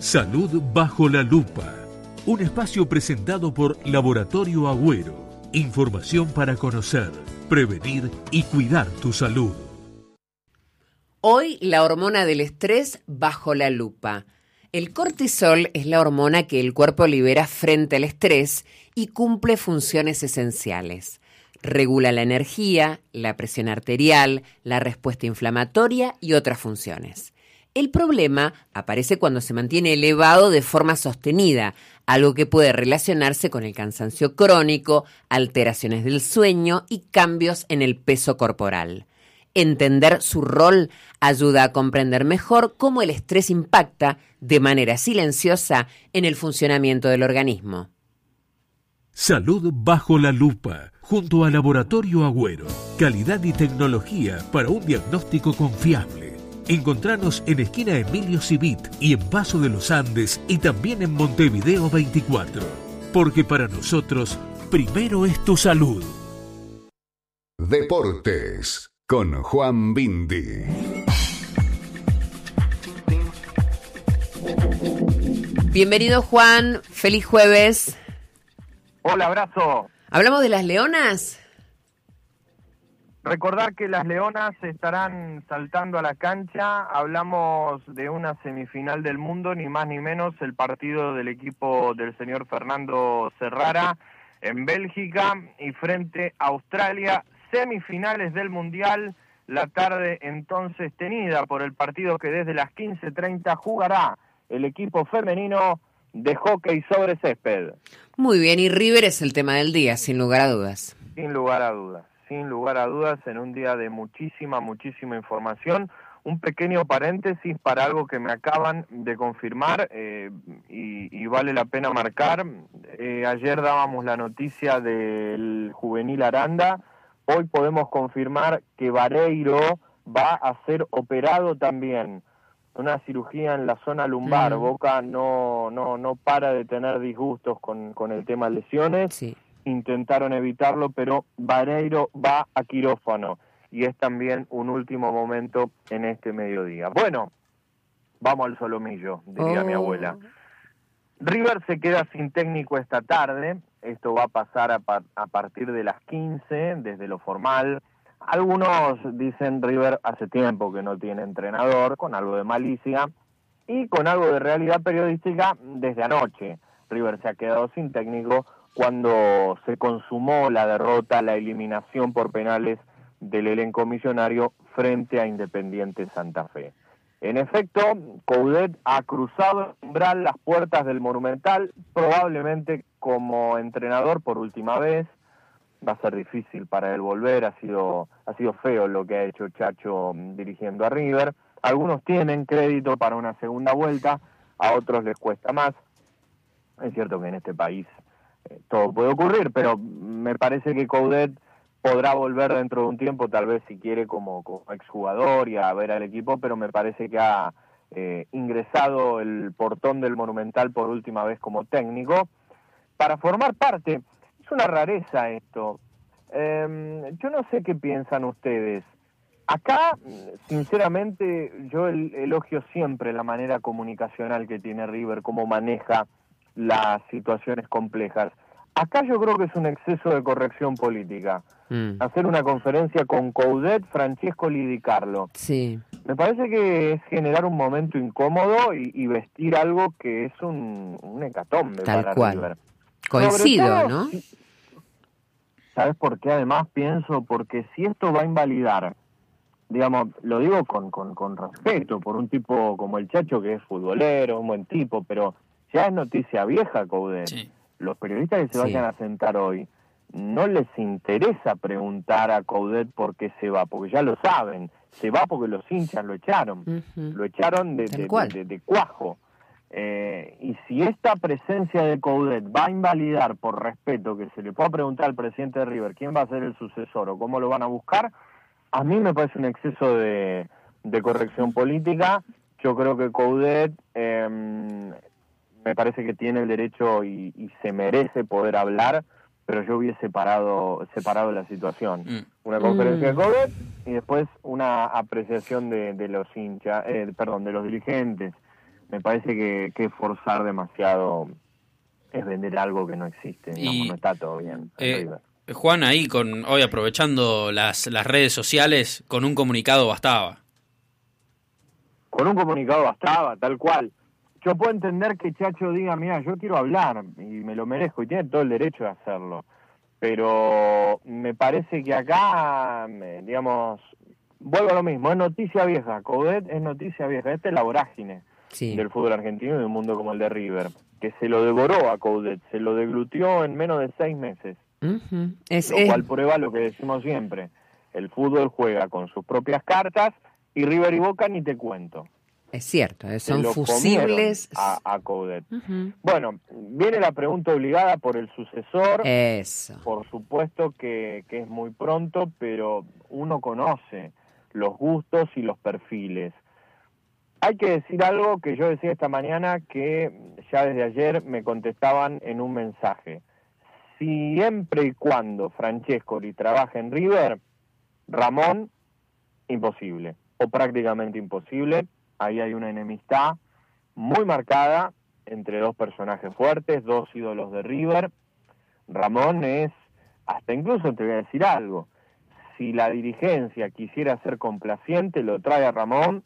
Salud bajo la lupa. Un espacio presentado por Laboratorio Agüero. Información para conocer, prevenir y cuidar tu salud. Hoy la hormona del estrés bajo la lupa. El cortisol es la hormona que el cuerpo libera frente al estrés y cumple funciones esenciales. Regula la energía, la presión arterial, la respuesta inflamatoria y otras funciones. El problema aparece cuando se mantiene elevado de forma sostenida, algo que puede relacionarse con el cansancio crónico, alteraciones del sueño y cambios en el peso corporal. Entender su rol ayuda a comprender mejor cómo el estrés impacta de manera silenciosa en el funcionamiento del organismo. Salud bajo la lupa, junto a Laboratorio Agüero. Calidad y tecnología para un diagnóstico confiable. Encontranos en esquina Emilio Civit y en Paso de los Andes y también en Montevideo 24. Porque para nosotros, primero es tu salud. Deportes con Juan Bindi. Bienvenido, Juan. Feliz jueves. Hola, abrazo. ¿Hablamos de las leonas? Recordar que las leonas estarán saltando a la cancha. Hablamos de una semifinal del mundo, ni más ni menos, el partido del equipo del señor Fernando Serrara en Bélgica y frente a Australia, semifinales del Mundial, la tarde entonces tenida por el partido que desde las 15:30 jugará el equipo femenino de hockey sobre césped. Muy bien, y River es el tema del día, sin lugar a dudas. Sin lugar a dudas, en un día de muchísima información. Un pequeño paréntesis para algo que me acaban de confirmar y vale la pena marcar. Ayer dábamos la noticia del juvenil Aranda. Hoy podemos confirmar que Vareiro va a ser operado también. Una cirugía en la zona lumbar. Boca no para de tener disgustos con el tema lesiones. Sí. Intentaron evitarlo, pero Vareiro va a quirófano y es también un último momento en este mediodía. Bueno, vamos al solomillo, diría mi abuela. River se queda sin técnico esta tarde. Esto va a pasar a partir de las 15, desde lo formal. Algunos dicen River hace tiempo que no tiene entrenador, con algo de malicia y con algo de realidad periodística desde anoche. River se ha quedado sin técnico cuando se consumó la derrota, la eliminación por penales del elenco millonario frente a Independiente Santa Fe. En efecto, Coudet ha cruzado el umbral, las puertas del Monumental, probablemente como entrenador por última vez. Va a ser difícil para él volver, ha sido feo lo que ha hecho Chacho dirigiendo a River. Algunos tienen crédito para una segunda vuelta, a otros les cuesta más. Es cierto que en este país todo puede ocurrir, pero me parece que Coudet podrá volver dentro de un tiempo, tal vez si quiere como exjugador y a ver al equipo, pero me parece que ha ingresado el portón del Monumental por última vez como técnico para formar parte. Es una rareza esto. Yo no sé qué piensan ustedes. Acá, sinceramente, yo elogio siempre la manera comunicacional que tiene River, cómo maneja las situaciones complejas. Acá yo creo que es un exceso de corrección política. Hacer una conferencia con Coudet, Francescoli y Di Carlo. Sí. Me parece que es generar un momento incómodo y vestir algo que es un hecatombe Tal para cual. River. Coincido, Sobre todo, ¿no? ¿Sabes por qué además pienso? Porque si esto va a invalidar, digamos, lo digo con respeto, por un tipo como el Chacho, que es futbolero, un buen tipo, pero ya es noticia vieja, Coudet. Sí. Los periodistas que se vayan a sentar hoy, no les interesa preguntar a Coudet por qué se va, porque ya lo saben. Se va porque los hinchas lo echaron. Lo echaron de cuajo. Y si esta presencia de Coudet va a invalidar por respeto que se le pueda preguntar al presidente de River quién va a ser el sucesor o cómo lo van a buscar, a mí me parece un exceso de corrección política. Yo creo que Coudet me parece que tiene el derecho y se merece poder hablar, pero yo hubiese separado la situación. Una conferencia de Coudet y después una apreciación de los hinchas, de los dirigentes. me parece que forzar demasiado es vender algo que no existe, digamos, no está todo bien. Juan, ahí hoy aprovechando las redes sociales, con un comunicado bastaba. Con un comunicado bastaba, tal cual. Yo puedo entender que Chacho diga, mira, yo quiero hablar y me lo merezco, y tiene todo el derecho de hacerlo. Pero me parece que acá, digamos, vuelvo a lo mismo, es noticia vieja. Coudet es noticia vieja. Esta es la vorágine del fútbol argentino y de un mundo como el de River, que se lo devoró a Coudet, se lo deglutió en menos de 6 meses. Uh-huh. Lo cual prueba lo que decimos siempre. El fútbol juega con sus propias cartas y River y Boca ni te cuento. Es cierto, son fusibles a Coudet. Uh-huh. Bueno, viene la pregunta obligada por el sucesor. Eso. Por supuesto que es muy pronto, pero uno conoce los gustos y los perfiles. Hay que decir algo que yo decía esta mañana, que ya desde ayer me contestaban en un mensaje. Siempre y cuando Francescoli trabaje en River, Ramón, imposible, o prácticamente imposible. Ahí hay una enemistad muy marcada entre dos personajes fuertes, dos ídolos de River. Ramón es, hasta incluso te voy a decir algo, si la dirigencia quisiera ser complaciente, lo trae a Ramón,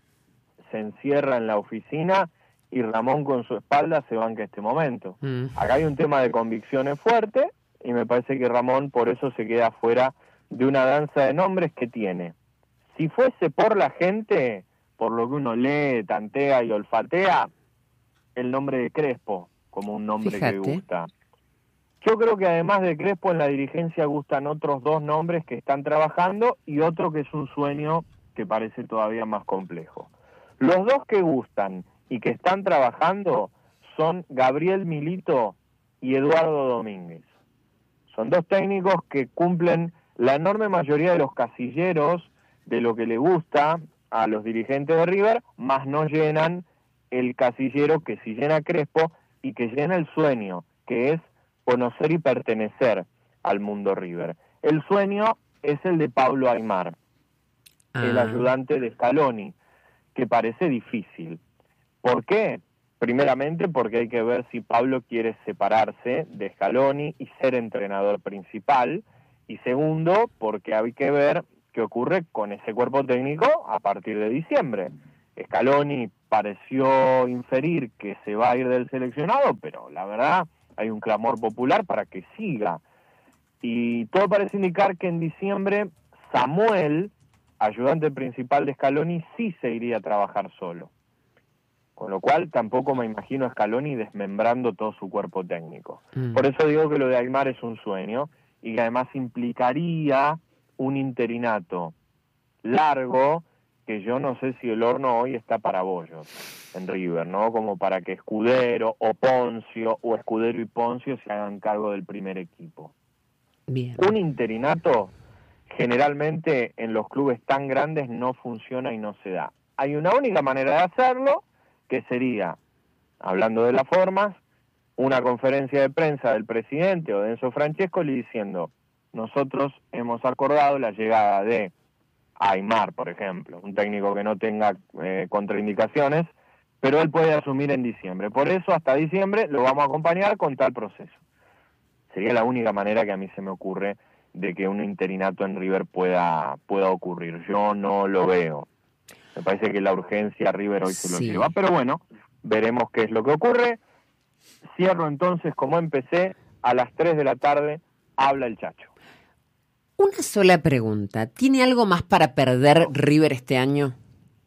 se encierra en la oficina y Ramón con su espalda se banca este momento. Acá hay un tema de convicciones fuerte y me parece que Ramón por eso se queda fuera de una danza de nombres que tiene. Si fuese por la gente, por lo que uno lee, tantea y olfatea, el nombre de Crespo como un nombre que gusta. Yo creo que además de Crespo en la dirigencia gustan otros 2 nombres que están trabajando y otro que es un sueño que parece todavía más complejo. Los 2 que gustan y que están trabajando son Gabriel Milito y Eduardo Domínguez. Son 2 técnicos que cumplen la enorme mayoría de los casilleros de lo que le gusta a los dirigentes de River, más no llenan el casillero que sí llena Crespo y que llena el sueño, que es conocer y pertenecer al mundo River. El sueño es el de Pablo Aimar, el ayudante de Scaloni, que parece difícil. ¿Por qué? Primeramente porque hay que ver si Pablo quiere separarse de Scaloni y ser entrenador principal, y segundo, porque hay que ver qué ocurre con ese cuerpo técnico a partir de diciembre. Scaloni pareció inferir que se va a ir del seleccionado, pero la verdad hay un clamor popular para que siga. Y todo parece indicar que en diciembre Samuel, ayudante principal de Scaloni, sí se iría a trabajar solo. Con lo cual tampoco me imagino a Scaloni desmembrando todo su cuerpo técnico. Por eso digo que lo de Aimar es un sueño y que además implicaría un interinato largo, que yo no sé si el horno hoy está para bollos en River, ¿no? Como para que Escudero o Poncio, o Escudero y Poncio se hagan cargo del primer equipo. Bien. Un interinato generalmente en los clubes tan grandes no funciona y no se da. Hay una única manera de hacerlo, que sería, hablando de las formas, una conferencia de prensa del presidente o de Enzo Francescoli diciendo: nosotros hemos acordado la llegada de Aimar, por ejemplo, un técnico que no tenga contraindicaciones, pero él puede asumir en diciembre. Por eso, hasta diciembre lo vamos a acompañar con tal proceso. Sería la única manera que a mí se me ocurre de que un interinato en River pueda ocurrir. Yo no lo veo. Me parece que la urgencia a River hoy se lo lleva. Pero bueno, veremos qué es lo que ocurre. Cierro entonces, como empecé, a las 3 de la tarde, habla el Chacho. Una sola pregunta. ¿Tiene algo más para perder River este año?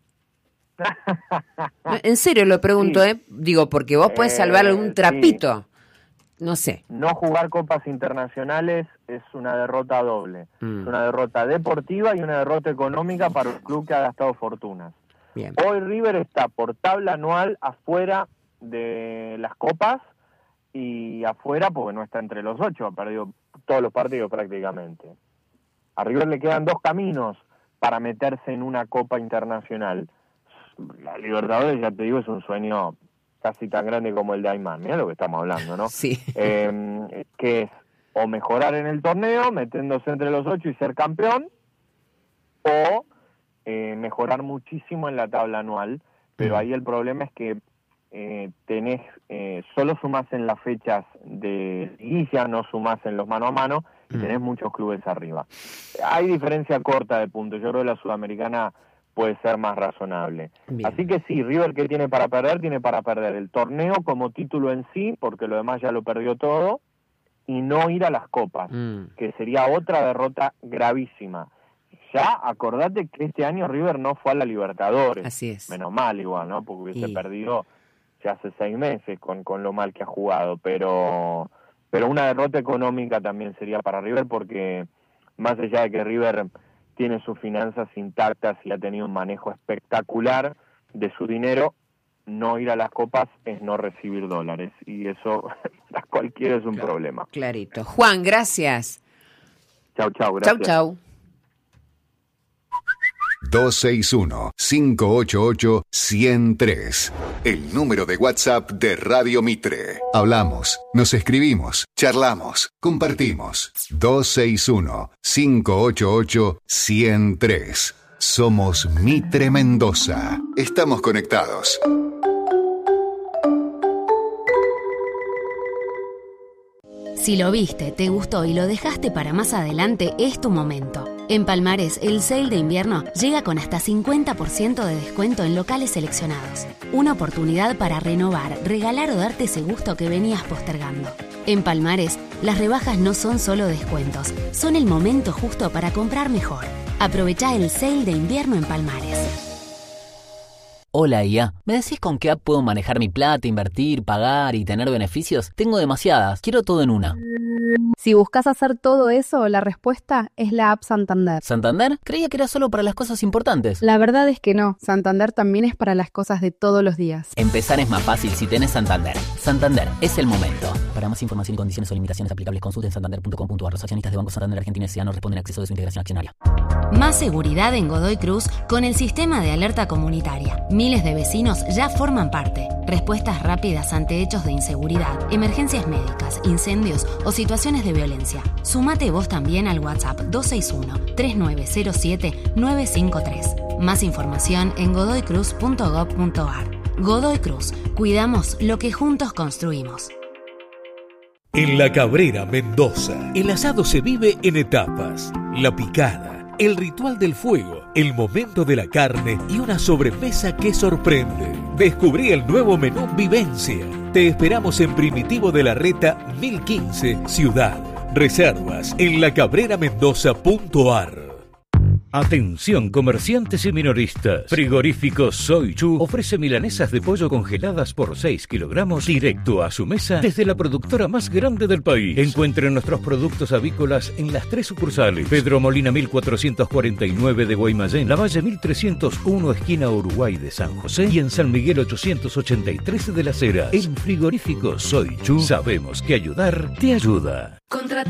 En serio lo pregunto, Sí. Digo, porque vos podés salvar algún trapito. No sé. No jugar copas internacionales es una derrota doble. Es una derrota deportiva y una derrota económica para un club que ha gastado fortunas. Bien. Hoy River está por tabla anual afuera de las copas y afuera porque no está entre los 8, ha perdido todos los partidos prácticamente. A River le quedan 2 caminos para meterse en una copa internacional. La Libertadores, ya te digo, es un sueño casi tan grande como el de Aimar. Mirá lo que estamos hablando, ¿no? Sí. Que es o mejorar en el torneo, metiéndose entre los 8 y ser campeón, o mejorar muchísimo en la tabla anual, pero ahí el problema es que tenés, solo sumás en las fechas de liguilla, no sumás en los mano a mano, y tenés muchos clubes arriba. Hay diferencia corta de puntos, yo creo que la Sudamericana puede ser más razonable. Bien. Así que sí, River, ¿qué tiene para perder? Tiene para perder el torneo como título en sí, porque lo demás ya lo perdió todo, y no ir a las copas, que sería otra derrota gravísima. Ya acordate que este año River no fue a la Libertadores. Así es. Menos mal igual, ¿no? Porque hubiese perdido ya hace 6 meses con lo mal que ha jugado, pero una derrota económica también sería para River, porque más allá de que River tiene sus finanzas intactas y ha tenido un manejo espectacular de su dinero, no ir a las copas es no recibir dólares, y eso para cualquiera es un problema. Clarito. Juan, gracias. Chau, gracias. Chau. 261-588-103. El número de WhatsApp de Radio Mitre. Hablamos, nos escribimos, charlamos, compartimos. 261-588-103. Somos Mitre Mendoza. Estamos conectados. Si lo viste, te gustó y lo dejaste para más adelante, es tu momento. En Palmares, el sale de invierno llega con hasta 50% de descuento en locales seleccionados. Una oportunidad para renovar, regalar o darte ese gusto que venías postergando. En Palmares, las rebajas no son solo descuentos, son el momento justo para comprar mejor. Aprovechá el sale de invierno en Palmares. Hola IA, ¿me decís con qué app puedo manejar mi plata, invertir, pagar y tener beneficios? Tengo demasiadas, quiero todo en una. Si buscas hacer todo eso, la respuesta es la app Santander. ¿Santander? Creía que era solo para las cosas importantes. La verdad es que no, Santander también es para las cosas de todos los días. Empezar es más fácil si tenés Santander. Santander, es el momento. Para más información y condiciones o limitaciones aplicables, consulten santander.com.ar. Los accionistas de Banco Santander Argentina S.A. no responden a acceso de su integración accionaria. Más seguridad en Godoy Cruz con el sistema de alerta comunitaria. Miles de vecinos ya forman parte. Respuestas rápidas ante hechos de inseguridad, emergencias médicas, incendios o situaciones de violencia. Sumate vos también al WhatsApp 261-3907-953. Más información en godoycruz.gov.ar. Godoy Cruz, cuidamos lo que juntos construimos. En La Cabrera, Mendoza, el asado se vive en etapas. La picada, el ritual del fuego, el momento de la carne y una sobremesa que sorprende. Descubrí el nuevo menú Vivencia. Te esperamos en Primitivo de la Reta 1015, Ciudad. Reservas en lacabreramendoza.ar. Atención comerciantes y minoristas. Frigorífico Soy Chu ofrece milanesas de pollo congeladas por 6 kilogramos directo a su mesa desde la productora más grande del país. Encuentren nuestros productos avícolas en las 3 sucursales: Pedro Molina 1449 de Guaymallén, Lavalle 1301 esquina Uruguay de San José y en San Miguel 883 de Las Heras. En Frigorífico Soy Chu sabemos que ayudar te ayuda.